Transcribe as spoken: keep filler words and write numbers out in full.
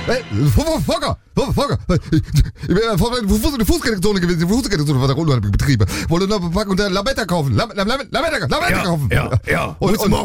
Hey, Volker, Volker, ich bin eine Fußgängerzone gewesen, die Fußgängerzone war da unten betrieben. Wollte noch eine Packung Lametta kaufen. Lametta, Lametta kaufen. Ja, ja, ja. Und, und,